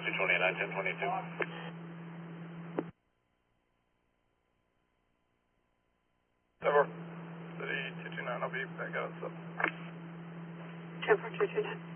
229, 1022. Over. City 229, I'll be back out, so. 10 for 229.